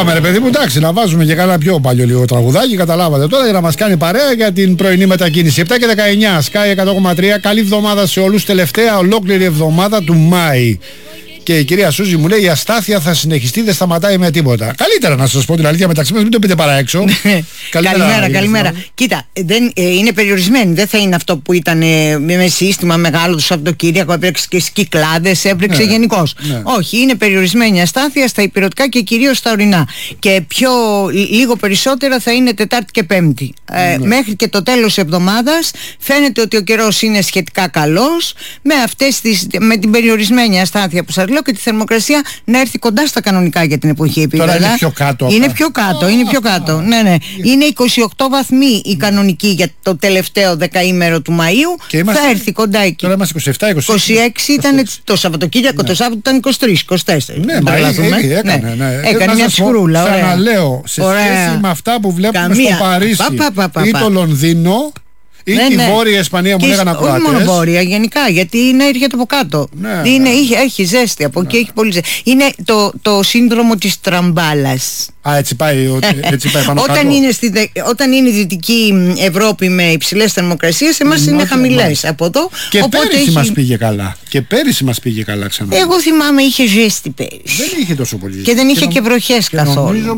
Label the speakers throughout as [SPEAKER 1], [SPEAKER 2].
[SPEAKER 1] είπαμε ρε παιδί μου, εντάξει, να βάζουμε και κάνα πιο παλιό λίγο τραγουδάκι, καταλάβατε τώρα, για να μας κάνει παρέα για την πρωινή μετακίνηση. 7 και 19, Sky 100,3. Καλή εβδομάδα σε όλους. Τελευταία ολόκληρη εβδομάδα του Μάη. Και η κυρία Σούζη μου λέει: η αστάθεια θα συνεχιστεί, δεν σταματάει με τίποτα. Καλύτερα να σας πω την αλήθεια μεταξύ μας, μην το πείτε παρά έξω.
[SPEAKER 2] Καλημέρα. Κοίτα, είναι περιορισμένη. Δεν θα είναι αυτό που ήταν με σύστημα μεγάλο το Σαββατοκύριακο, έπαιξε και στις Κυκλάδες, έπαιξε γενικώς. Όχι, είναι περιορισμένη αστάθεια στα υπηρετικά και κυρίως στα ορεινά. Και λίγο περισσότερα θα είναι Τετάρτη και Πέμπτη. Μέχρι και το τέλος εβδομάδας φαίνεται ότι ο καιρός είναι σχετικά καλός, με την περιορισμένη αστάθεια που σας λέω, και τη θερμοκρασία να έρθει κοντά στα κανονικά για την εποχή επίπεδα.
[SPEAKER 1] Τώρα είναι πιο κάτω.
[SPEAKER 2] Είναι πιο κάτω. Ναι. Είναι 28 βαθμοί η κανονική για το τελευταίο δεκαήμερο του Μαΐου. Θα έρθει κοντά εκεί.
[SPEAKER 1] Τώρα είμαστε 27-26.
[SPEAKER 2] 26 ήταν το Σαββατοκύριακο, το Σάββατο ήταν 23-24.
[SPEAKER 1] Ναι,
[SPEAKER 2] έκανε μια σκρούλα.
[SPEAKER 1] Ξαναλέω, σε σχέση με αυτά που βλέπουμε στο Παρίσι ή το Λονδίνο ή τη Βόρεια Ισπανία μου λέγανε ακροατές.
[SPEAKER 2] Όχι μόνο Βόρεια, γενικά, γιατί έρχεται από κάτω. Έχει ζέστη από εκεί, έχει πολύ ζέστη. Είναι το σύνδρομο της τραμπάλας.
[SPEAKER 1] Έτσι πάει πάνω κάτω.
[SPEAKER 2] Όταν είναι η Δυτική Ευρώπη με υψηλές θερμοκρασίες, εμάς είναι χαμηλές από εδώ.
[SPEAKER 1] Και πέρυσι μας πήγε καλά ξανά.
[SPEAKER 2] Εγώ θυμάμαι είχε ζέστη πέρυσι.
[SPEAKER 1] Δεν είχε τόσο πολύ.
[SPEAKER 2] Και δεν είχε και βροχές καθόλου.
[SPEAKER 1] Νομίζω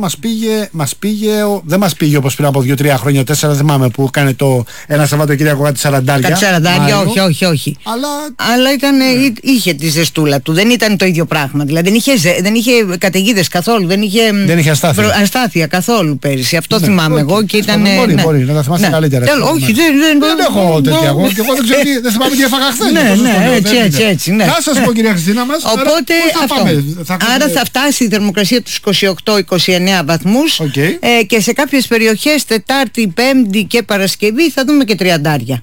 [SPEAKER 1] δεν μας πήγε όπως πριν από 2-3 χρόνια, 4, δεν θυμάμαι, που έκανε ένα Σαββατοκύριακο κάτι 40.
[SPEAKER 2] Κάτι 40, όχι. Αλλά είχε τη ζεστούλα του. Δεν ήταν το ίδιο πράγμα. Δηλαδή δεν είχε καταιγίδες καθόλου. Δεν είχε αστάθεια καθόλου πέρυσι. Αυτό θυμάμαι εγώ και ήταν.
[SPEAKER 1] Μπορεί να τα θυμάσαι καλύτερα.
[SPEAKER 2] Όχι, δεν
[SPEAKER 1] έχω τέτοια εγώ. Και εγώ δεν ξέρω τι. Δεν θυμάμαι τι έφαγα χθες.
[SPEAKER 2] Έτσι.
[SPEAKER 1] Να σας πω, κυρία Χριστίνα μας.
[SPEAKER 2] Οπότε άρα θα φτάσει η θερμοκρασία τους 28-29 βαθμούς. Και σε κάποιες περιοχές Τετάρτη, Πέμπτη και Παρασκευή θα δούμε και 30.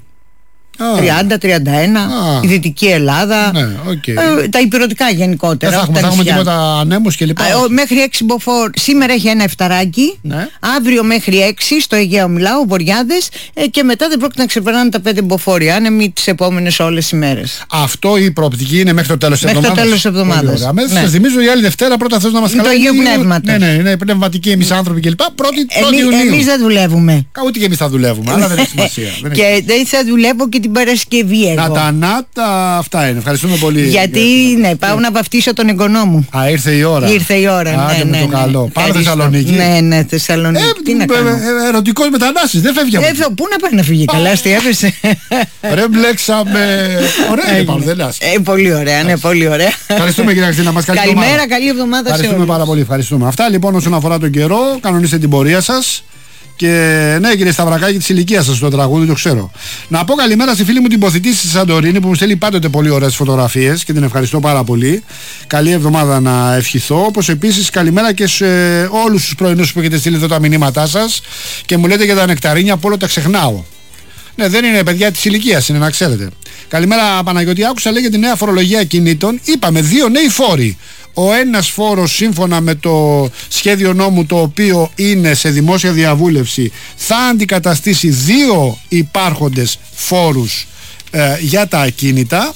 [SPEAKER 2] 30-31, η Δυτική Ελλάδα, τα υπηρετικά γενικότερα.
[SPEAKER 1] Δεν θα έχουμε τίποτα ανέμους και λοιπά.
[SPEAKER 2] Μέχρι 6 μποφόρ, σήμερα έχει ένα εφταράκι, αύριο μέχρι 6 στο Αιγαίο μιλάω, βορειάδες, και μετά δεν πρόκειται να ξεπερνάνε τα 5 μποφόρ άνεμοι τις επόμενες όλες οι μέρες.
[SPEAKER 1] Αυτό η προοπτική είναι μέχρι το τέλος της εβδομάδας.
[SPEAKER 2] Μέχρι το τέλος της εβδομάδας.
[SPEAKER 1] Σας θυμίζω η άλλη Δευτέρα πρώτα θες να μας καλέσει.
[SPEAKER 2] Το Αγίου Πνεύματος.
[SPEAKER 1] Ναι, πνευματικοί εμείς άνθρωποι κλπ.
[SPEAKER 2] Εμείς δεν δουλεύουμε.
[SPEAKER 1] Ούτε και εμείς θα δουλεύουμε, αλλά δεν έχει σημασία.
[SPEAKER 2] Και δεν θα δουλεύω και την Παρασκευή εγώ.
[SPEAKER 1] Αυτά είναι. Ευχαριστούμε πολύ.
[SPEAKER 2] Γιατί πάω να βαφτίσω τον εγγονό μου.
[SPEAKER 1] Ήρθε η ώρα.
[SPEAKER 2] Άντε
[SPEAKER 1] με το καλό. Πάμε Θεσσαλονίκη.
[SPEAKER 2] Ναι, Θεσσαλονίκη. Τι να κάνω.
[SPEAKER 1] Ερωτικός μετανάστης, δεν φεύγει από αυτό.
[SPEAKER 2] Πού να πάει να φύγει, καλά, τι έπεσε.
[SPEAKER 1] Ρε μπλέξαμε. Ωραία πάμε, δεν λες.
[SPEAKER 2] Πολύ ωραία, ναι, πολύ ωραία.
[SPEAKER 1] Ευχαριστούμε κυρία Χριστίνα μας.
[SPEAKER 2] Καλημέρα, καλή εβδομάδα σε όλους.
[SPEAKER 1] Ευχαριστούμε πάρα πολύ. Αυτά λοιπόν όσον αφορά τον καιρό. Κανονίστε την πορεία σας. Και ναι, κύριε Σταυρακάκη, τη ηλικία σας το τραγούδι, το ξέρω. Να πω καλημέρα στη φίλη μου την Ποθητή στη Σαντορίνη που μου στέλνει πάντοτε πολύ ωραίες φωτογραφίες και την ευχαριστώ πάρα πολύ. Καλή εβδομάδα να ευχηθώ. Όπως επίσης καλημέρα και σε όλους τους πρωινούς που έχετε στείλει εδώ τα μηνύματά σας και μου λέτε για τα νεκταρίνια που όλο τα ξεχνάω. Ναι, δεν είναι παιδιά της ηλικίας, είναι να ξέρετε. Καλημέρα Παναγιώτη, άκουσα λέει για τη νέα φορολογία κινήτων. Είπαμε 2 νέοι φόροι. Ο ένας φόρος σύμφωνα με το σχέδιο νόμου το οποίο είναι σε δημόσια διαβούλευση θα αντικαταστήσει 2 υπάρχοντες φόρους για τα ακίνητα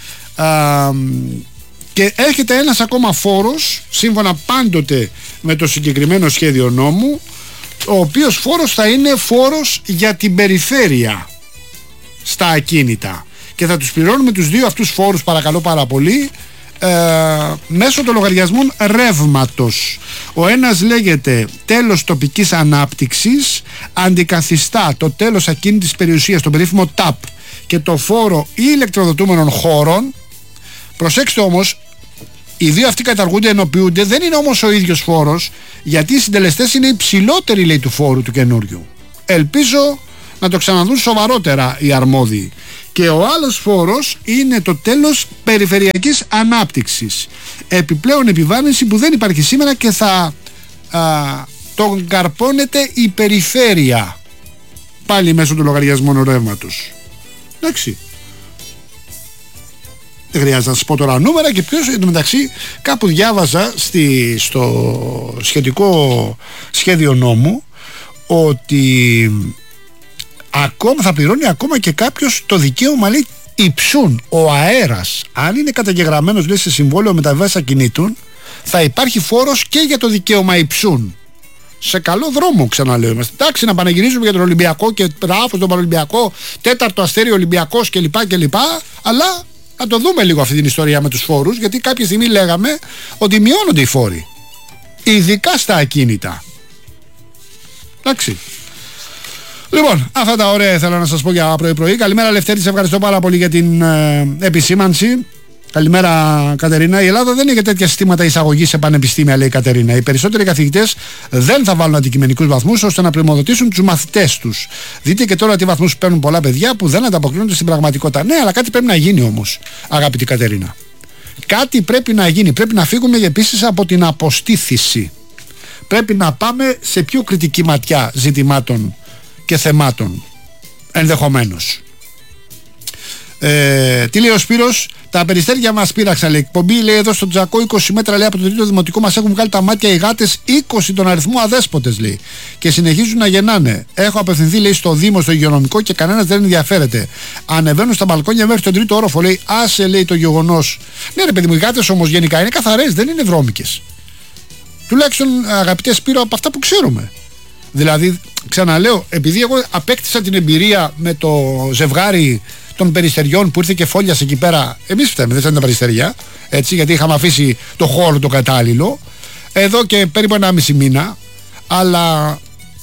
[SPEAKER 1] και έρχεται ένας ακόμα φόρος σύμφωνα πάντοτε με το συγκεκριμένο σχέδιο νόμου, ο οποίος φόρος θα είναι φόρος για την περιφέρεια στα ακίνητα και θα τους πληρώνουμε τους 2 αυτούς φόρους παρακαλώ πάρα πολύ μέσω των λογαριασμών ρεύματος. Ο ένας λέγεται τέλος τοπικής ανάπτυξης, αντικαθιστά το τέλος ακίνητης περιουσίας, το περίφημο TAP και το φόρο ηλεκτροδοτούμενων χώρων. Προσέξτε όμως, οι 2 αυτοί καταργούνται, ενοποιούνται, δεν είναι όμως ο ίδιος φόρος, γιατί οι συντελεστές είναι υψηλότεροι λέει του φόρου του καινούριου. Ελπίζω να το ξαναδούν σοβαρότερα οι αρμόδιοι. Και ο άλλος φόρος είναι το τέλος περιφερειακής ανάπτυξης. Επιπλέον επιβάρυνση που δεν υπάρχει σήμερα και θα τον καρπώνεται η περιφέρεια. Πάλι μέσω του λογαριασμού ρεύματος. Εντάξει. Δεν χρειάζεται να σας πω τώρα νούμερα και ποιος εντωμεταξύ κάπου διάβαζα στο σχετικό σχέδιο νόμου ότι ακόμα θα πληρώνει ακόμα και κάποιος το δικαίωμα λέει υψούν ο αέρας, αν είναι καταγεγραμμένος λέει σε συμβόλαιο μεταβίβασης ακινήτων, θα υπάρχει φόρος και για το δικαίωμα υψούν. Σε καλό δρόμο, ξαναλέω. Είμαστε εντάξει να πανηγυρίζουμε για τον Ολυμπιακό και μπράβο τον Παραολυμπιακό, 4ο αστέριο Ολυμπιακός κλπ. Αλλά να το δούμε λίγο αυτή την ιστορία με τους φόρους, γιατί κάποια στιγμή λέγαμε ότι μειώνονται οι φόροι. Ειδικά στα ακίνητα. Εντάξει. Λοιπόν, αυτά τα ωραία ήθελα να σας πω για πρωί-πρωί. Καλημέρα Λευτέρη, σε ευχαριστώ πάρα πολύ για την επισήμανση. Καλημέρα Κατερίνα. Η Ελλάδα δεν έχει τέτοια συστήματα εισαγωγής σε πανεπιστήμια, λέει η Κατερίνα. Οι περισσότεροι καθηγητές δεν θα βάλουν αντικειμενικούς βαθμούς ώστε να πρημοδοτήσουν τους μαθητές τους. Δείτε και τώρα τι βαθμούς παίρνουν πολλά παιδιά που δεν ανταποκρίνονται στην πραγματικότητα. Ναι, αλλά κάτι πρέπει να γίνει όμως, αγαπητή Κατερίνα. Κάτι πρέπει να γίνει. Πρέπει να φύγουμε επίσης από την αποστήθηση. Πρέπει να πάμε σε πιο κριτική ματιά ζητημάτων και θεμάτων ενδεχομένως. Τι λέει ο Σπύρος, τα περιστέρια μας πείραξαν, λέει. Εκπομπή, λέει, εδώ στο Τζακό 20 μέτρα, λέει, από το τρίτο δημοτικό μας έχουν βγάλει τα μάτια οι γάτες 20 τον αριθμό αδέσποτες, λέει, και συνεχίζουν να γεννάνε. Έχω απευθυνθεί, λέει, στο Δήμο, στο υγειονομικό και κανένας δεν ενδιαφέρεται. Ανεβαίνουν στα μπαλκόνια μέχρι τον τρίτο όροφο, λέει, άσε, λέει, το γεγονός. Ναι, ρε παιδί μου, οι γάτες όμως γενικά είναι καθαρές, δεν είναι βρώμικες. Τουλάχιστον, αγαπητέ Σπύρο, από αυτά που ξέρουμε. Δηλαδή, ξαναλέω, επειδή εγώ απέκτησα την εμπειρία με το ζευγάρι των περιστεριών που ήρθε και φόλιασε εκεί πέρα, εμείς φταίμε, δεν ήταν τα περιστεριά, έτσι, γιατί είχαμε αφήσει το χώρο το κατάλληλο, εδώ και περίπου 1,5 μήνα, αλλά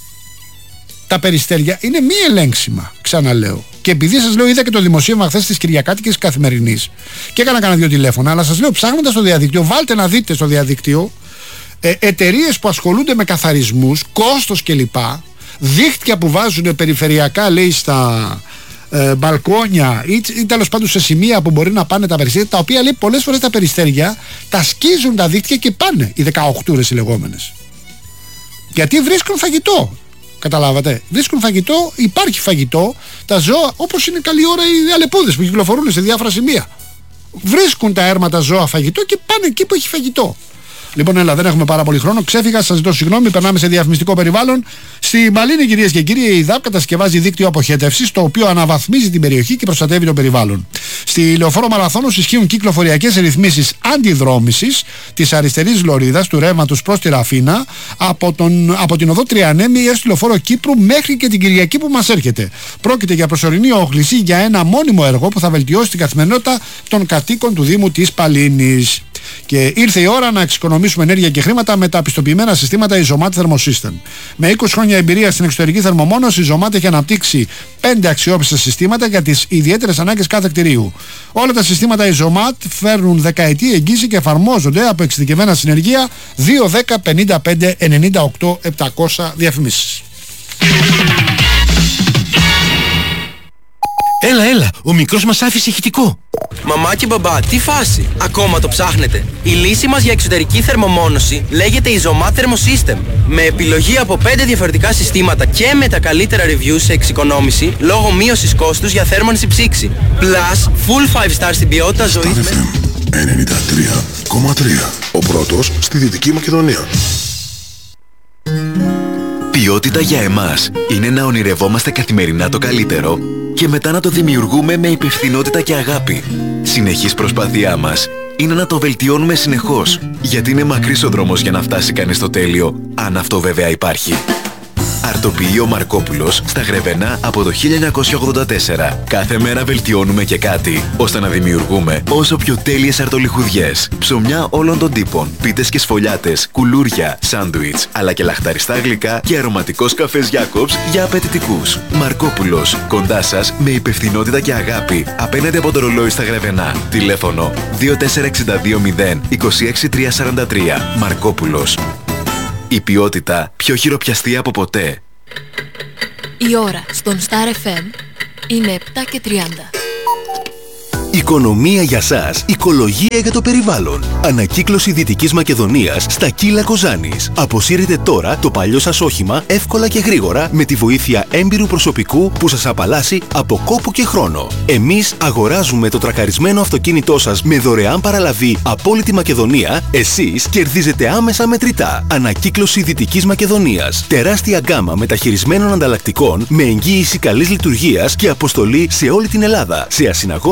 [SPEAKER 1] τα περιστέρια είναι μη ελέγξιμα, ξαναλέω. Και επειδή σας λέω, είδα και το δημοσίευμα χθες της Κυριακάτικης Καθημερινής και έκανα κανένα 2 τηλέφωνα, αλλά σας λέω, ψάχνοντας στο διαδίκτυο, βάλτε να δείτε στο διαδίκτυο εταιρείες που ασχολούνται με καθαρισμούς, κόστος κλπ. Δίχτυα που βάζουν περιφερειακά, λέει, στα μπαλκόνια ή τέλος πάντων σε σημεία που μπορεί να πάνε τα περιστέρια, τα οποία, λέει, πολλές φορές τα περιστέρια τα σκίζουν τα δίχτυα και πάνε οι 18 οι λεγόμενες. Γιατί βρίσκουν φαγητό. Καταλάβατε. Βρίσκουν φαγητό, υπάρχει φαγητό, τα ζώα, όπως είναι καλή ώρα οι αλεπούδες που κυκλοφορούν σε διάφορα σημεία. Βρίσκουν τα έρματα ζώα φαγητό και πάνε εκεί που έχει φαγητό. Λοιπόν, έλα, δεν έχουμε πάρα πολύ χρόνο. Ξέφυγα, σας ζητώ συγγνώμη. Περνάμε σε διαφημιστικό περιβάλλον. Στη Μαλίνη, κυρίες και κύριοι, η ΔΑΠ κατασκευάζει δίκτυο αποχέτευσης, το οποίο αναβαθμίζει την περιοχή και προστατεύει το περιβάλλον. Στη Λεωφόρο Μαραθώνος ισχύουν κυκλοφοριακές ρυθμίσεις αντιδρόμησης της αριστερής λωρίδας του ρεύματος προς τη Ραφίνα από την οδό Τριανέμη έως τη Λεωφόρο Κύπρου μέχρι και την Κυριακή που μας έρχεται. Πρόκειται για προσωρινή όχληση για ένα μόνιμο έργο που θα βελτιώσει την καθημερινότητα των κατοίκων του Δήμου της Παλίνης. Και ήρθε η ώρα να εξοικονομήσουμε ενέργεια και χρήματα με τα πιστοποιημένα συστήματα Isomat Thermosystem. Με 20 χρόνια εμπειρία στην εξωτερική θερμομόνωση, η Isomat έχει αναπτύξει 5 αξιόπιστα συστήματα για τις ιδιαίτερες ανάγκες κάθε κτηρίου. Όλα τα συστήματα Isomat φέρνουν δεκαετή εγγύηση και εφαρμόζονται από εξειδικευμένα συνεργεία 2, 10, 55, 98, 700 διαφημίσεις.
[SPEAKER 3] Έλα, ο μικρός μας άφησε ηχητικό.
[SPEAKER 4] Μαμά και μπαμπά, τι φάση, ακόμα το ψάχνετε? Η λύση μας για εξωτερική θερμομόνωση λέγεται Isomat Thermosystem. Με επιλογή από 5 διαφορετικά συστήματα και με τα καλύτερα reviews σε εξοικονόμηση λόγω μείωσης κόστους για θέρμανση ψήξη. Plus, full 5 stars στην ποιότητα ζωής με...
[SPEAKER 5] 93,3. Ο πρώτος στη Δυτική Μακεδονία.
[SPEAKER 6] Ποιότητα για εμάς είναι να ονειρευόμαστε καθημερινά το καλύτερο και μετά να το δημιουργούμε με υπευθυνότητα και αγάπη. Συνεχής προσπάθειά μας είναι να το βελτιώνουμε συνεχώς, γιατί είναι μακρύς ο δρόμος για να φτάσει κανείς στο τέλειο, αν αυτό βέβαια υπάρχει. Αρτοποιείο Μαρκόπουλος στα Γρεβενά από το 1984. Κάθε μέρα βελτιώνουμε και κάτι, ώστε να δημιουργούμε όσο πιο τέλειες αρτολιχουδιές, ψωμιά όλων των τύπων, πίτες και σφολιάτες, κουλούρια, σάντουιτς, αλλά και λαχταριστά γλυκά και αρωματικός καφές Jacobs για απαιτητικούς. Μαρκόπουλος, κοντά σας με υπευθυνότητα και αγάπη, απέναντι από το ρολόι στα Γρεβενά. Τηλέφωνο 24620 26343. Μαρκόπουλος. Η ποιότητα πιο χειροπιαστή από ποτέ.
[SPEAKER 7] Η ώρα στον Star FM είναι 7:30.
[SPEAKER 8] Οικονομία για σας, οικολογία για το περιβάλλον. Ανακύκλωση Δυτικής Μακεδονίας στα Κύλα Κοζάνης. Αποσύρετε τώρα το παλιό σας όχημα εύκολα και γρήγορα με τη βοήθεια έμπειρου προσωπικού που σας απαλλάσσει από κόπο και χρόνο. Εμείς αγοράζουμε το τρακαρισμένο αυτοκίνητό σας με δωρεάν παραλαβή από όλη τη Μακεδονία. Εσείς κερδίζετε άμεσα μετρητά. Ανακύκλωση Δυτικής Μακεδονίας. Τεράστια γκάμα μεταχειρισμένων ανταλλακτικών με εγγύηση καλής λειτουργίας και αποστολή σε όλη την Ελλάδα. Σε ασυναγώνιστες τιμές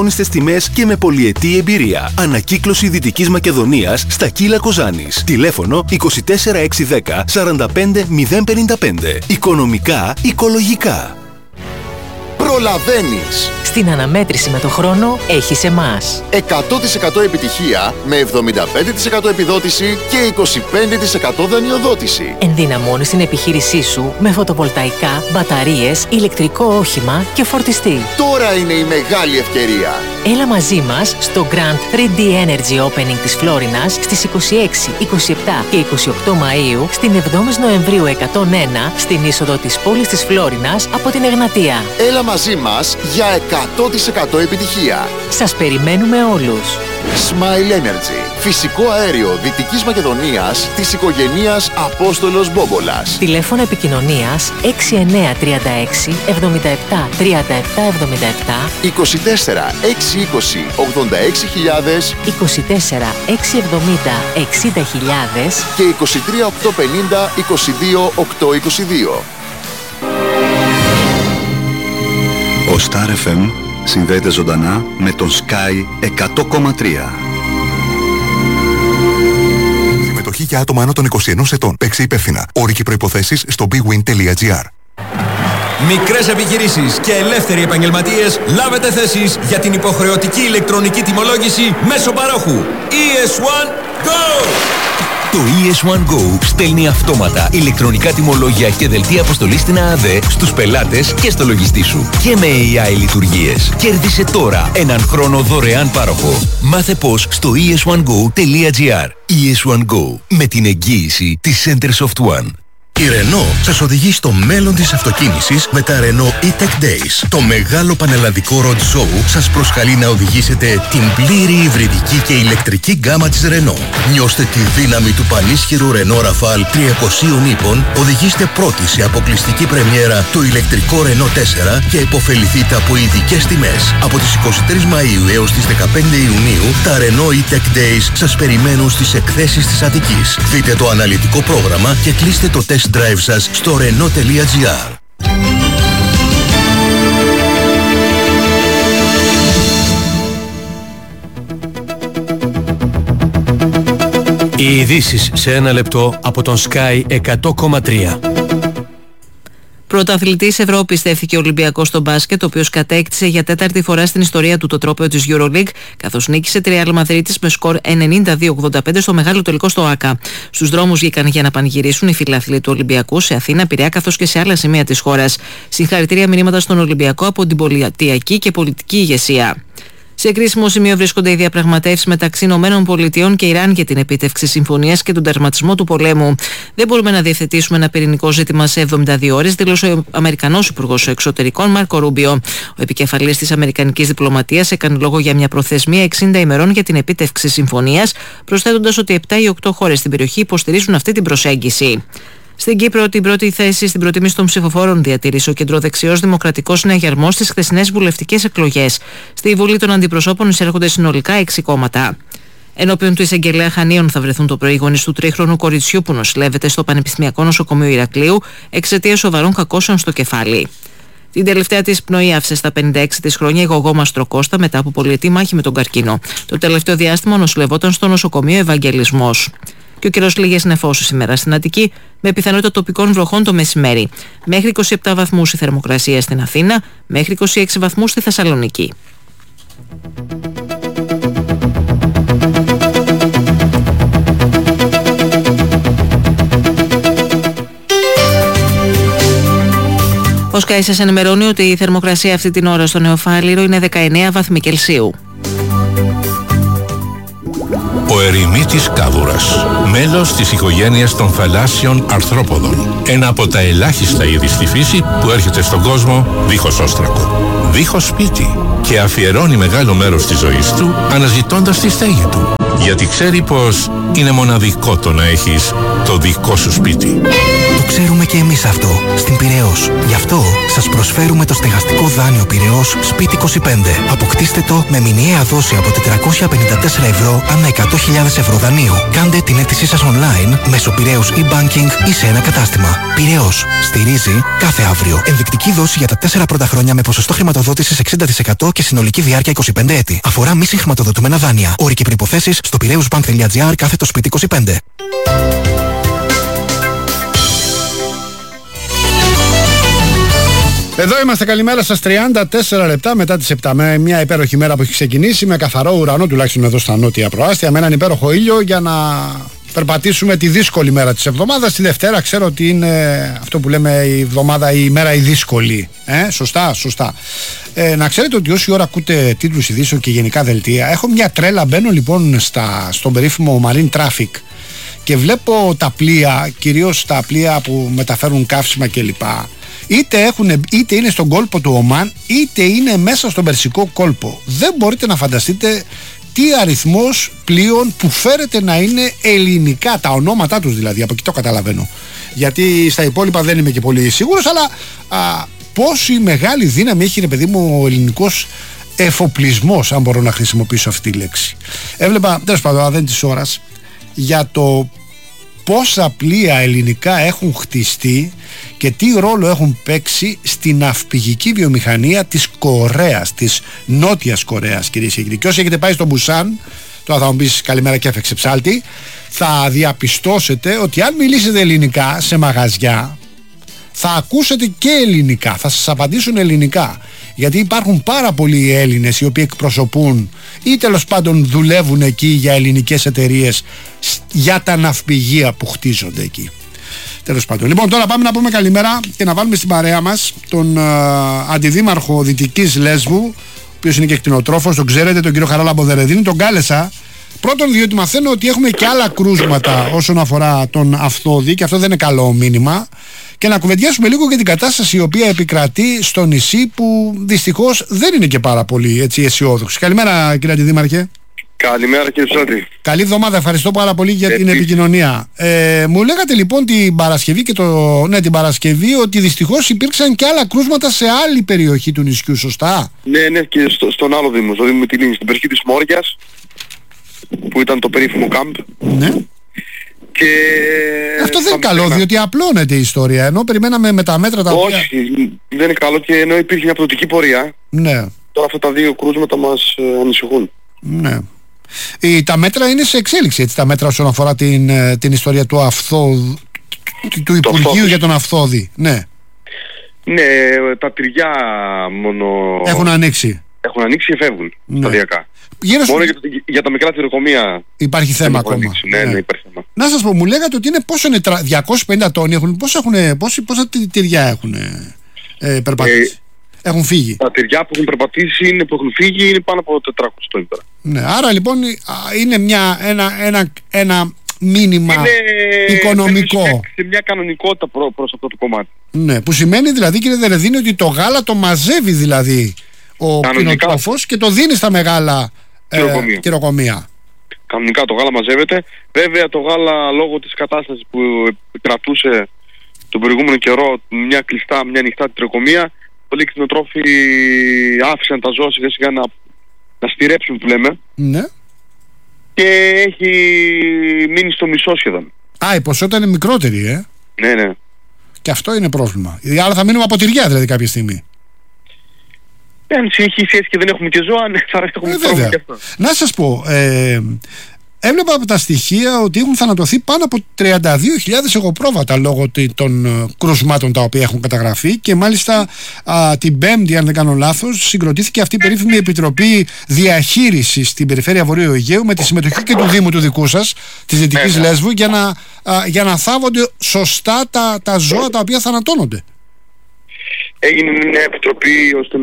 [SPEAKER 8] τιμές και με πολυετή εμπειρία. Ανακύκλωση Δυτικής Μακεδονίας στα Κύλα Κοζάνης. Τηλέφωνο 24610 45055. Οικονομικά, οικολογικά.
[SPEAKER 9] Προλαβαίνεις.
[SPEAKER 10] Στην αναμέτρηση με το χρόνο έχεις εμάς.
[SPEAKER 9] 100% επιτυχία με 75% επιδότηση και 25% δανειοδότηση.
[SPEAKER 10] Ενδυναμώνεις την επιχείρησή σου με φωτοβολταϊκά, μπαταρίες, ηλεκτρικό όχημα και φορτιστή.
[SPEAKER 9] Τώρα είναι η μεγάλη ευκαιρία.
[SPEAKER 10] Έλα μαζί μας στο Grand 3D Energy Opening της Φλόρινας στις 26, 27 και 28 Μαΐου, στην 7η Νοεμβρίου 101, στην είσοδο της πόλης της Φλόρινας από την Εγνατία.
[SPEAKER 9] Έλα μαζί μας για 100% επιτυχία.
[SPEAKER 10] Σας περιμένουμε όλους.
[SPEAKER 9] Smile Energy. Φυσικό αέριο Δυτικής Μακεδονίας της οικογένειας Απόστολος Μπόμπολας.
[SPEAKER 10] Τηλέφωνο επικοινωνίας 6936 77 37 77
[SPEAKER 9] 24 620 86.000
[SPEAKER 10] 24 670 60.000
[SPEAKER 9] και 23 850 22 822.
[SPEAKER 11] Ο Star FM συνδέεται ζωντανά με τον Sky 100,3.
[SPEAKER 12] Συμμετοχή για άτομα άνω των 21 ετών. Παίξε υπεύθυνα. Όροι και προϋποθέσεις στο bwin.gr.
[SPEAKER 13] Μικρές επιχειρήσεις και ελεύθεροι επαγγελματίες, λάβετε θέσεις για την υποχρεωτική ηλεκτρονική τιμολόγηση μέσω παρόχου. ES1 Go!
[SPEAKER 3] Το ES1 Go στέλνει αυτόματα ηλεκτρονικά τιμολόγια και δελτία αποστολής στην ΑΑΔΕ στους πελάτες και στο λογιστή σου. Και με AI λειτουργίες. Κέρδισε τώρα έναν χρόνο δωρεάν πάροχο. Μάθε πώς στο es1go.gr. ES1 Go με την εγγύηση της Centersoft One.
[SPEAKER 8] Η Renault σας οδηγεί στο μέλλον της αυτοκίνησης με τα Renault E-Tech Days. Το μεγάλο πανελλαδικό road show σας προσκαλεί να οδηγήσετε την πλήρη υβριδική και ηλεκτρική γκάμα της Renault. Νιώστε τη δύναμη του πανίσχυρου Renault Rafale 300 ύπων, οδηγήστε πρώτοι σε αποκλειστική πρεμιέρα το ηλεκτρικό Renault 4 και υποφεληθείτε από ειδικές τιμές. Από τις 23 Μαΐου έως τις 15 Ιουνίου, τα Renault E-Tech Days σας περιμένουν στις εκθέσεις της Αττικής. Δείτε το αναλυτικό πρόγραμμα και κλείστε το test drive σας στο renault.gr.
[SPEAKER 3] Οι ειδήσεις σε ένα λεπτό από τον Sky 100,3.
[SPEAKER 2] Πρωταθλητής Ευρώπης στέφθηκε ο Ολυμπιακός στο μπάσκετ, ο οποίος κατέκτησε για τέταρτη φορά στην ιστορία του το τρόπαιο της EuroLeague, καθώς νίκησε τη Real Madrid με σκορ 92-85 στο μεγάλο τελικό στο ΆΚΑ. Στους δρόμους βγήκαν για να πανηγυρίσουν οι φιλάθλοι του Ολυμπιακού σε Αθήνα, Πειραιά καθώς και σε άλλα σημεία της χώρας. Συγχαρητήρια μηνύματα στον Ολυμπιακό από την πολιτιακή και πολιτική ηγεσία. Σε κρίσιμο σημείο βρίσκονται οι διαπραγματεύσεις μεταξύ ΗΠΑ και Ιράν για την επίτευξη συμφωνίας και τον τερματισμό του πολέμου. Δεν μπορούμε να διευθετήσουμε ένα πυρηνικό ζήτημα σε 72 ώρες, δήλωσε ο Αμερικανός Υπουργός Εξωτερικών Μάρκο Ρούμπιο. Ο επικεφαλής της Αμερικανικής διπλωματίας έκανε λόγο για μια προθεσμία 60 ημερών για την επίτευξη συμφωνίας, προσθέτοντας ότι 7 ή 8 χώρες στην περιοχή υποστηρίζουν αυτή την προσέγγιση. Στην Κύπρο, την πρώτη θέση στην προτίμηση των ψηφοφόρων διατήρησε ο κεντροδεξιός Δημοκρατικός Συναγερμός στις χθεσινές βουλευτικές εκλογές. Στη Βουλή των Αντιπροσώπων εισέρχονται συνολικά 6 κόμματα. Ενώπιον του εισαγγελέα Χανίων θα βρεθούν το πρωί οι γονείς του 3χρονου κοριτσιού που νοσηλεύεται στο Πανεπιστημιακό Νοσοκομείο Ηρακλείου εξαιτίας σοβαρών κακώσεων στο κεφάλι. Την τελευταία της πνοή άφησε στα 56 της χρόνια η γογό Μαστροκώστα μετά από πολυετή μάχη με τον καρκίνο. Το τελευταίο διάστημα νοσηλευόταν στο νοσοκομείο Ευαγγελισμός. Και ο καιρός λίγες νεφώσεις σήμερα στην Αττική, με πιθανότητα τοπικών βροχών το μεσημέρι. Μέχρι 27 βαθμούς η θερμοκρασία στην Αθήνα, μέχρι 26 βαθμούς στη Θεσσαλονίκη. Ο Sky σας ενημερώνει ότι η θερμοκρασία αυτή την ώρα στο Νεοφάλιρο είναι 19 βαθμοί Κελσίου.
[SPEAKER 14] Ο ερημίτης κάβουρας, μέλος της οικογένειας των θαλάσσιων αρθρόποδων. Ένα από τα ελάχιστα είδη στη φύση που έρχεται στον κόσμο δίχως όστρακο, δίχως σπίτι και αφιερώνει μεγάλο μέρος της ζωής του αναζητώντας τη στέγη του. Γιατί ξέρει πως είναι μοναδικό το να έχεις το δικό σου σπίτι.
[SPEAKER 15] Το ξέρουμε και εμείς αυτό στην Πειραιώς. Γι' αυτό σας προσφέρουμε το στεγαστικό δάνειο Πειραιώς Σπίτι 25. Αποκτήστε το με μηνιαία δόση από 454 ευρώ ανά 100.000 ευρώ δανείου. Κάντε την αίτησή σας online μέσω Πειραιώς e-banking ή σε ένα κατάστημα. Πειραιώς. Στηρίζει κάθε αύριο. Ενδεικτική δόση για τα 4 πρώτα χρόνια με ποσοστό χρηματοδότησης 60% και συνολική διάρκεια 25 έτη. Αφορά μη συγχρηματοδοτούμενα δάνεια. Όροι και προϋποθέσεις στο piraeusbank.gr/Σπίτι 25.
[SPEAKER 1] Εδώ είμαστε, καλημέρα σας, 34 λεπτά μετά τις 7. Με μια υπέροχη μέρα που έχει ξεκινήσει, με καθαρό ουρανό, τουλάχιστον εδώ στα νότια προάστια, με έναν υπέροχο ήλιο για να περπατήσουμε τη δύσκολη μέρα της εβδομάδας. Τη Δευτέρα ξέρω ότι είναι αυτό που λέμε η εβδομάδα, η μέρα η δύσκολη. Σωστά. Να ξέρετε ότι όση ώρα ακούτε τίτλους ειδήσεων και γενικά δελτία, έχω μια τρέλα. Μπαίνω λοιπόν στον περίφημο Marine Traffic και βλέπω τα πλοία, κυρίως τα πλοία που μεταφέρουν καύσιμα κλπ. Είτε είναι στον κόλπο του Ομάν, είτε είναι μέσα στον Περσικό κόλπο. Δεν μπορείτε να φανταστείτε τι αριθμός πλοίων που φέρεται να είναι ελληνικά, τα ονόματά τους δηλαδή, από εκεί το καταλαβαίνω. Γιατί στα υπόλοιπα δεν είμαι και πολύ σίγουρος, αλλά πόση μεγάλη δύναμη έχει, ρε παιδί μου, ο ελληνικός εφοπλισμός, αν μπορώ να χρησιμοποιήσω αυτή τη λέξη. Έβλεπα, τέλος πάντων, δεν της ώρας, για το πόσα πλοία ελληνικά έχουν χτιστεί και τι ρόλο έχουν παίξει στην ναυπηγική βιομηχανία της Κορέας, της Νότιας Κορέας, κυρίες και κύριοι. Και όσοι έχετε πάει στο Μπουσάν, τώρα θα μου πεις καλημέρα και έφεξε ψάλτη, θα διαπιστώσετε ότι αν μιλήσετε ελληνικά σε μαγαζιά, θα ακούσετε και ελληνικά, θα σας απαντήσουν ελληνικά. Γιατί υπάρχουν πάρα πολλοί Έλληνες οι οποίοι εκπροσωπούν ή τέλος πάντων δουλεύουν εκεί για ελληνικές εταιρείες, για τα ναυπηγεία που χτίζονται εκεί. Τέλος πάντων. Λοιπόν, τώρα πάμε να πούμε καλημέρα και να βάλουμε στην παρέα μας τον αντιδήμαρχο Δυτικής Λέσβου, ο οποίος είναι και κτηνοτρόφος, τον ξέρετε, τον κύριο Χαράλαμπο Δερεδίνη. Τον κάλεσα πρώτον διότι μαθαίνω ότι έχουμε και άλλα κρούσματα όσον αφορά τον Αυθόδη, και αυτό δεν είναι καλό μήνυμα, και να κουβεντιάσουμε λίγο για την κατάσταση η οποία επικρατεί στο νησί, που δυστυχώς δεν είναι και πάρα πολύ έτσι αισιόδοξη. Καλημέρα, κύριε Αντιδήμαρχε.
[SPEAKER 16] Καλημέρα, κύριε Ψάτη.
[SPEAKER 1] Καλή εβδομάδα, ευχαριστώ πάρα πολύ για την επικοινωνία. Μου λέγατε λοιπόν την Παρασκευή, την Παρασκευή, ότι δυστυχώς υπήρξαν και άλλα κρούσματα σε άλλη περιοχή του νησιού, σωστά?
[SPEAKER 16] Ναι, και στον άλλο Δήμο, στο Δήμο Μυτιλήνης, στην περιοχή της Μόριας, που ήταν το περίφημο κάμπ.
[SPEAKER 1] Ναι.
[SPEAKER 16] Και
[SPEAKER 1] αυτό δεν είναι καλό, διότι απλώνεται η ιστορία, ενώ περιμέναμε με τα μέτρα τα οποία...
[SPEAKER 16] Όχι, δεν είναι καλό, και ενώ υπήρχε μια αποδοτική πορεία.
[SPEAKER 1] Ναι.
[SPEAKER 16] Τώρα αυτά τα δύο κρούσματα μας ανησυχούν.
[SPEAKER 1] Ναι. Τα μέτρα είναι σε εξέλιξη, έτσι, τα μέτρα όσον αφορά την ιστορία του του Υπουργείου για τον Αυθόδη. Ναι.
[SPEAKER 16] Ναι, τα τυριά μόνο...
[SPEAKER 1] Έχουν ανοίξει.
[SPEAKER 16] Έχουν ανοίξει και φεύγουν σταδιακά. Μόνο για τα μικρά τυροκομεία
[SPEAKER 1] υπάρχει θέμα ακόμα.
[SPEAKER 16] Ναι, υπάρχει θέμα.
[SPEAKER 1] Να σας πω, μου λέγατε ότι είναι πόσο είναι 250 τόνοι έχουν, πόσα τυριά έχουν περπατήσει, έχουν φύγει.
[SPEAKER 16] Τα τυριά που έχουν περπατήσει, που έχουν φύγει, είναι πάνω από 400 τόνοι τώρα.
[SPEAKER 1] Ναι, άρα λοιπόν είναι ένα μήνυμα οικονομικό.
[SPEAKER 16] Σε μια κανονικότητα προς αυτό το κομμάτι.
[SPEAKER 1] Ναι, που σημαίνει δηλαδή, κύριε Δερεδίνη, ότι το γάλα το μαζεύει δηλαδή ο κτηνοτρόφος και το δίνει στα μεγάλα τυροκομεία.
[SPEAKER 16] Κανονικά το γάλα μαζεύεται. Βέβαια το γάλα, λόγω της κατάστασης που κρατούσε τον προηγούμενο καιρό, μια κλειστά, μια ανοιχτά τυροκομεία, πολλοί κτηνοτρόφοι άφησαν τα ζώα σιγά σιγά να στηρέψουν, που λέμε.
[SPEAKER 1] Ναι.
[SPEAKER 16] Και έχει μείνει στο μισό σχεδόν.
[SPEAKER 1] Η ποσότητα είναι μικρότερη,
[SPEAKER 16] Ναι.
[SPEAKER 1] Και αυτό είναι πρόβλημα. Άρα θα μείνουμε από τυριά δηλαδή κάποια στιγμή.
[SPEAKER 16] Αν συνεχίσει έτσι και δεν έχουμε και ζώα, θα έχουμε πρόβλημα και αυτό.
[SPEAKER 1] Να σας πω, έβλεπα από τα στοιχεία ότι έχουν θανατωθεί πάνω από 32.000 εγωπρόβατα λόγω των κρουσμάτων τα οποία έχουν καταγραφεί, και μάλιστα την Πέμπτη, αν δεν κάνω λάθος, συγκροτήθηκε αυτή η περίφημη Επιτροπή Διαχείρισης στην Περιφέρεια Βορείου Αιγαίου με τη συμμετοχή και του Δήμου του δικού σας, της Δυτικής Λέσβου, για να θάβονται σωστά τα ζώα τα οποία θανατώνονται.
[SPEAKER 16] Έγινε μια επιτροπή ώστε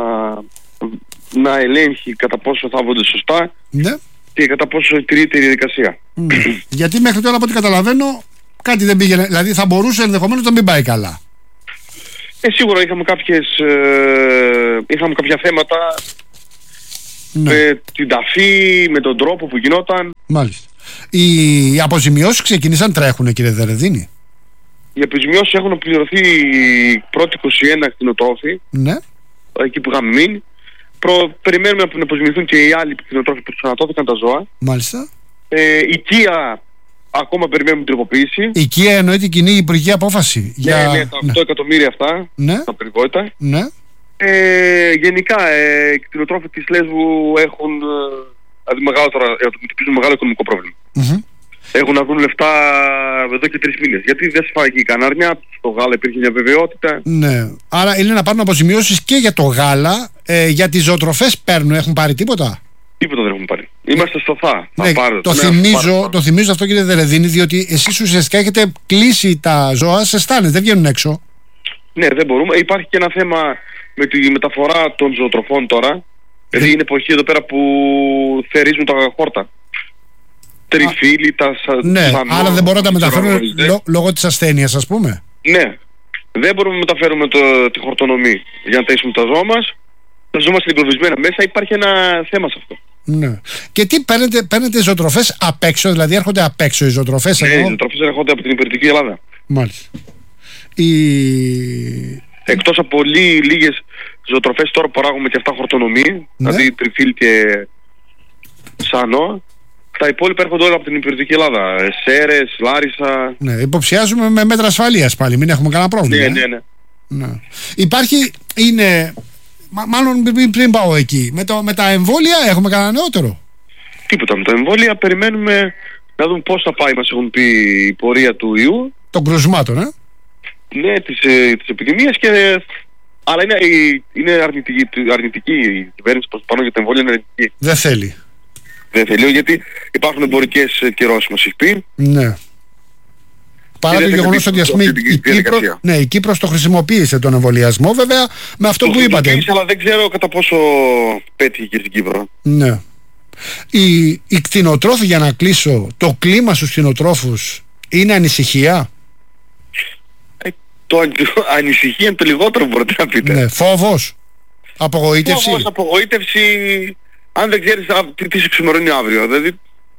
[SPEAKER 16] να ελέγχει κατά πόσο θάβονται σωστά,
[SPEAKER 1] ναι,
[SPEAKER 16] και κατά πόσο τηρείται η διαδικασία.
[SPEAKER 1] Γιατί μέχρι τώρα, από ό,τι καταλαβαίνω, κάτι δεν πήγαινε. Δηλαδή θα μπορούσε ενδεχομένως να μην πάει καλά.
[SPEAKER 16] Σίγουρα είχαμε κάποια θέματα με την ταφή, με τον τρόπο που γινόταν.
[SPEAKER 1] Μάλιστα. Οι αποζημιώσεις ξεκίνησαν, τρέχουνε, κύριε Δερεδίνη?
[SPEAKER 16] Οι αποζημιώσεις έχουν πληρωθεί πρώτη 21 κτηνοτρόφοι,
[SPEAKER 1] ναι,
[SPEAKER 16] εκεί που είχαμε μείνει. Περιμένουμε να αποζημιωθούν και οι άλλοι κτηνοτρόφοι που θανατώθηκαν τα ζώα.
[SPEAKER 1] Μάλιστα.
[SPEAKER 16] Οικία, ακόμα περιμένουμε τροποποίηση.
[SPEAKER 1] Οικία εννοείται κοινή υπουργική απόφαση.
[SPEAKER 16] Ναι, τα 8 εκατομμύρια αυτά, τα περιβόητα.
[SPEAKER 1] Ναι.
[SPEAKER 16] Γενικά, οι κτηνοτρόφοι της Λέσβου έχουν αντιμετωπίζουν μεγάλο οικονομικό πρόβλημα. Έχουν να δουν λεφτά εδώ και 3 μήνες. Γιατί δεν σφάγει η κανάρνια, στο γάλα υπήρχε μια βεβαιότητα.
[SPEAKER 1] Ναι. Άρα είναι να πάρουν αποζημιώσεις και για το γάλα. Για τις ζωοτροφές έχουν πάρει τίποτα?
[SPEAKER 16] Τίποτα δεν έχουν πάρει. Είμαστε στο θα.
[SPEAKER 1] Ναι, το θυμίζω αυτό, κύριε Δερεδίνη, διότι εσείς ουσιαστικά έχετε κλείσει τα ζώα σε στάνες, δεν βγαίνουν έξω.
[SPEAKER 16] Ναι, δεν μπορούμε. Υπάρχει και ένα θέμα με τη μεταφορά των ζωοτροφών τώρα. Δηλαδή είναι εποχή εδώ πέρα που θερίζουν τα χόρτα. Τριφύλι,
[SPEAKER 1] ναι, άρα δεν μπορούν να τα μεταφέρουν λόγω της ασθένειας, ας πούμε.
[SPEAKER 16] Ναι. Δεν μπορούμε να μεταφέρουμε τη χορτονομή για να ταΐσουμε τα ζώα μας. Τα ζώα μας είναι εγκλωβισμένα μέσα, υπάρχει ένα θέμα σε αυτό.
[SPEAKER 1] Ναι. Και τι παίρνετε ζωοτροφές απ' έξω, δηλαδή έρχονται απ' έξω οι ζωοτροφές?
[SPEAKER 16] Ναι, οι ζωοτροφές έρχονται από την υπηρετική Ελλάδα.
[SPEAKER 1] Μάλιστα.
[SPEAKER 16] Εκτός από λίγες ζωοτροφές τώρα παράγουμε και αυτά χορτονομή, ναι, δηλαδή τριφύλ και σανό. Τα υπόλοιπα έρχονται όλα από την υπηρετική Ελλάδα. Σέρες, Λάρισα.
[SPEAKER 1] Ναι, υποψιάζουμε με μέτρα ασφαλείας πάλι, μην έχουμε κανένα πρόβλημα.
[SPEAKER 16] Ναι.
[SPEAKER 1] Υπάρχει, μάλλον πριν πάω εκεί, με τα εμβόλια έχουμε κανένα νεότερο?
[SPEAKER 16] Τίποτα. Με τα εμβόλια περιμένουμε να δούμε πώς θα πάει, μας έχουν πει, η πορεία του ιού.
[SPEAKER 1] Των κρουσμάτων,
[SPEAKER 16] Ναι, της επιδημίας αλλά είναι αρνητική η κυβέρνηση προς πάνω για τα εμβόλια, είναι αρνητική.
[SPEAKER 1] Δεν θέλει.
[SPEAKER 16] Δεν θέλει, γιατί υπάρχουν εμπορικές κυρώσεις, μας έχει πει.
[SPEAKER 1] Ναι. Παρά το γεγονός ότι η Κύπρος το χρησιμοποίησε τον εμβολιασμό, βέβαια, με αυτό που είπατε.
[SPEAKER 16] Αλλά δεν ξέρω κατά πόσο πέτυχε και στην Κύπρο.
[SPEAKER 1] Ναι. Οι κτηνοτρόφοι, για να κλείσω, το κλίμα στους κτηνοτρόφους είναι ανησυχία?
[SPEAKER 16] Ανησυχία είναι το λιγότερο που μπορείτε να πείτε.
[SPEAKER 1] Ναι. Φόβος, απογοήτευση.
[SPEAKER 16] Φόβος, απογοήτευση, αν δεν ξέρεις τι σε ξημερώνει αύριο. Δηλαδή,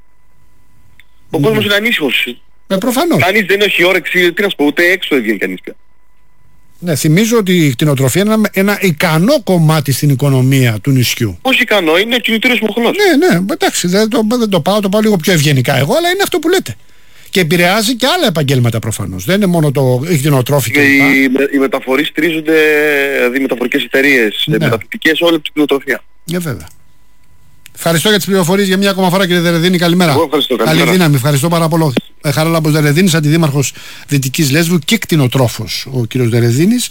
[SPEAKER 16] ο κόσμος είναι ανήσυχος.
[SPEAKER 1] Προφανώς.
[SPEAKER 16] Κανείς δεν έχει όρεξη, τι να σου πω, ούτε έξω δεν βγαίνει κανείς πια.
[SPEAKER 1] Ναι, θυμίζω ότι η κτηνοτροφία είναι ένα ικανό κομμάτι στην οικονομία του νησιού.
[SPEAKER 16] Όχι ικανό, είναι κινητήριος μοχλός.
[SPEAKER 1] Ναι, εντάξει, δεν το πάω λίγο πιο ευγενικά εγώ, αλλά είναι αυτό που λέτε. Και επηρεάζει και άλλα επαγγέλματα προφανώς. Δεν είναι μόνο η κτηνοτρόφη
[SPEAKER 16] και οι μεταφορείς στηρίζονται, δηλαδή οι μεταφορικές εταιρείες, μεταπητικές, όλη την κτηνοτροφία.
[SPEAKER 1] Βέβαια. Ευχαριστώ για τις πληροφορίες για μια ακόμα φορά, κύριε Δερεδίνη. Καλημέρα.
[SPEAKER 16] Εγώ ευχαριστώ.
[SPEAKER 1] Καλή δύναμη. Ευχαριστώ πάρα πολύ. Χαράλαμπος Δερεδίνης, αντιδήμαρχος Δυτικής Λέσβου και κτηνοτρόφος ο κύριος Δερεδίνης.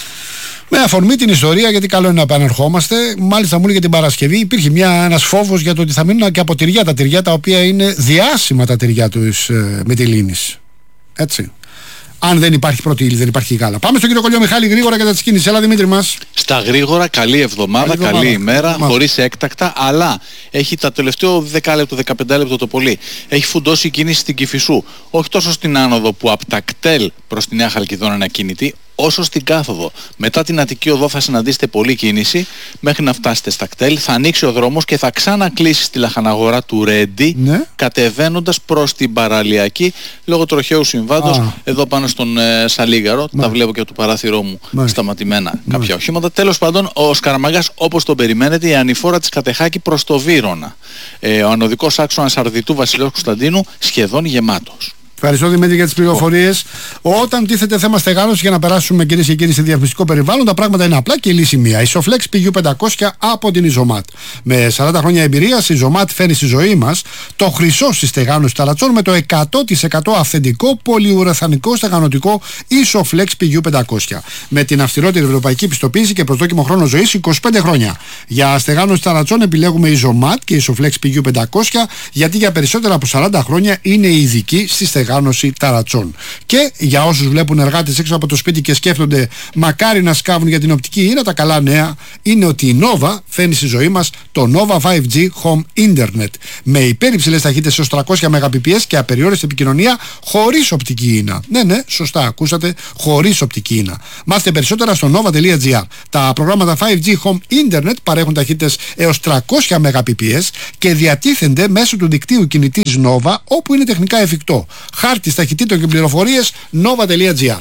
[SPEAKER 1] Με αφορμή την ιστορία, γιατί καλό είναι να επανερχόμαστε. Μάλιστα, μου λέει για την Παρασκευή υπήρχε ένας φόβος για το ότι θα μείνουν και από τυριά, τα τυριά τα οποία είναι διάσημα τα τυριά της Μυτιλήνης. Έτσι. Αν δεν υπάρχει πρώτη ύλη, δεν υπάρχει γάλα. Πάμε στον κύριο Κολιομιχάλη γρήγορα κατά τη κίνηση. Έλα, Δημήτρη μας.
[SPEAKER 17] Στα γρήγορα, καλή εβδομάδα, καλή ημέρα, χωρίς έκτακτα, αλλά έχει τα τελευταίο 10 λεπτό, 15 λεπτό το πολύ. Έχει φουντώσει η κίνηση στην Κηφισού. Όχι τόσο στην άνοδο που από τα κτέλ προς τη Νέα Χαλκιδόνα είναι ακίνητη, όσο στην κάθοδο. Μετά την Αττική Οδό θα συναντήσετε πολλή κίνηση μέχρι να φτάσετε στα κτέλ. Θα ανοίξει ο δρόμος και θα ξανακλείσει στη λαχαναγορά του Ρέντι, κατεβαίνοντας προς την Παραλιακή λόγω τροχαίου συμβάντος. Εδώ πάνω στον Σαλίγαρο, τα βλέπω και από το παράθυρό μου σταματημένα κάποια οχήματα. Τέλος πάντων, ο Σκαραμαγκάς, όπως τον περιμένετε, η ανηφόρα της Κατεχάκη προς το Βύρωνα. Ο ανωδικός άξονας Αρδιτού Βασιλέως Κωνσταντίνου σχεδόν γεμάτος.
[SPEAKER 1] Ευχαριστώ, Δημήτρη, για τις πληροφορίες. Όταν τίθεται θέμα στεγάνωση, για να περάσουμε, κυρίες και κύριοι, σε διαφημιστικό περιβάλλον, τα πράγματα είναι απλά και η λύση μία. Isoflex PU500 από την Isomat. Με 40 χρόνια εμπειρίας, η Isomat φέρνει στη ζωή μας το χρυσό στη στεγάνωση ταρατσών με το 100% αυθεντικό πολυουρεθανικό στεγανωτικό Isoflex PU500. Με την αυστηρότερη ευρωπαϊκή πιστοποίηση και προσδόκιμο χρόνο ζωής 25 χρόνια. Για στεγάνωση ταρατσών επιλέγουμε Isomat και Isoflex PU500, γιατί για περισσότερα από 40 χρόνια είναι ειδική στη στεγάνωση οργάνωση ταρατσών. Και για όσους βλέπουν εργάτες έξω από το σπίτι και σκέφτονται μακάρι να σκάβουν για την οπτική ίνα, τα καλά νέα είναι ότι η Nova φέρνει στη ζωή μας το Nova 5G Home Internet με υπερυψηλές ταχύτητες έως 300 Mbps και απεριόριστη επικοινωνία χωρίς οπτική ίνα. Ναι, σωστά ακούσατε, χωρίς οπτική ίνα. Μάθετε περισσότερα στο nova.gr. Τα προγράμματα 5G Home Internet παρέχουν ταχύτητες έως 300 Mbps και διατίθενται μέσω του δικτύου κινητής Nova όπου είναι τεχνικά εφικτό. Χάρτης ταχυτήτων και πληροφορίες nova.gr.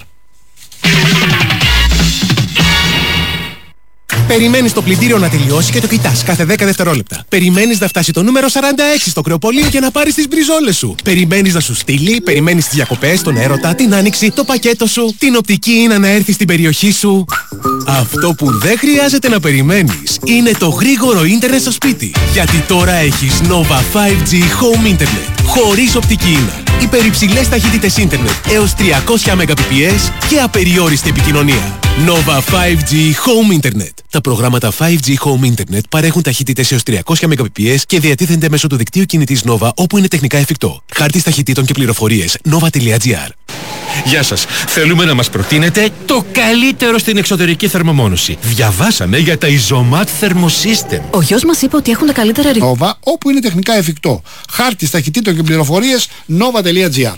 [SPEAKER 18] Περιμένεις το πλυντήριο να τελειώσει και το κοιτάς κάθε 10 δευτερόλεπτα. Περιμένεις να φτάσει το νούμερο 46 στο κρεοπολείο για να πάρεις τις μπριζόλες σου. Περιμένεις να σου στείλει, περιμένεις τις διακοπές, τον έρωτα, την άνοιξη, το πακέτο σου, την οπτική ίνα να έρθει στην περιοχή σου. Αυτό που δεν χρειάζεται να περιμένεις είναι το γρήγορο ίντερνετ στο σπίτι. Γιατί τώρα έχεις Nova 5G Home Internet. Χωρίς οπτική ίνα. Υπερυψηλές ταχύτητες ίντερνετ έως 300 Mbps και απεριόριστη επικοινωνία. Nova 5G Home Internet. Τα προγράμματα 5G Home Internet παρέχουν ταχύτητες έως 300 Mbps και διατίθενται μέσω του δικτύου κινητής Nova όπου είναι τεχνικά εφικτό. Χάρτης ταχυτήτων και πληροφορίες nova.gr.
[SPEAKER 19] Γεια σας. Θέλουμε να μας προτείνετε το καλύτερο στην εξωτερική θερμομόνωση. Διαβάσαμε για τα Isomat Thermosystem.
[SPEAKER 7] Ο γιος μας είπε ότι έχουν τα καλύτερα
[SPEAKER 1] Nova όπου είναι τεχνικά εφικτό. Χάρτης ταχυτήτων και πληροφορίες nova.gr.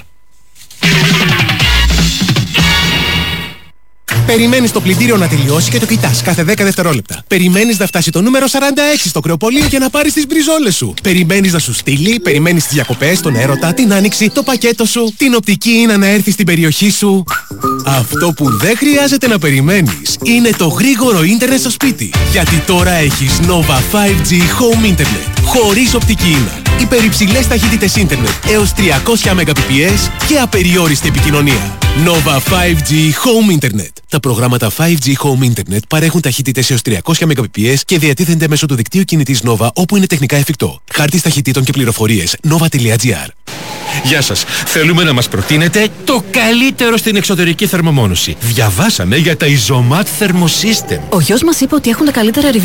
[SPEAKER 18] Περιμένεις το πλυντήριο να τελειώσει και το κοιτάς κάθε 10 δευτερόλεπτα. Περιμένεις να φτάσει το νούμερο 46 στο κρεοπολείο για να πάρεις τις μπριζόλες σου. Περιμένεις να σου στείλει, περιμένεις τις διακοπές, τον έρωτα, την άνοιξη, το πακέτο σου, την οπτική ίνα να έρθει στην περιοχή σου. Αυτό που δεν χρειάζεται να περιμένεις είναι το γρήγορο ίντερνετ στο σπίτι. Γιατί τώρα έχεις Nova 5G Home Internet. Χωρίς οπτική ίνα. Υπερυψηλές ταχύτητες ίντερνετ έως 300 Mbps και απεριόριστη επικοινωνία. Nova 5G Home Internet. Τα προγράμματα 5G Home Internet παρέχουν ταχύτητες έως 300 Mbps και διατίθενται μέσω του δικτύου κινητής Nova όπου είναι τεχνικά εφικτό. Χάρτης ταχυτήτων και πληροφορίες nova.gr.
[SPEAKER 19] Γεια σας. Θέλουμε να μας προτείνετε το καλύτερο στην εξωτερική θερμομόνωση. Διαβάσαμε για τα Isomat Thermosystem.
[SPEAKER 7] Ο γιος μας είπε ότι έχουν τα καλύτερα